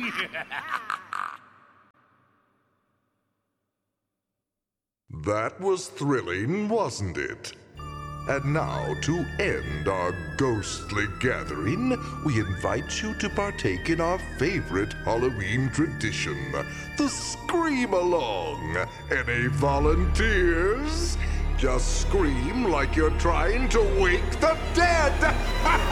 That was thrilling, wasn't it? And now, to end our ghostly gathering, we invite you to partake in our favorite Halloween tradition, the Scream Along. Any volunteers? Just scream like you're trying to wake the dead!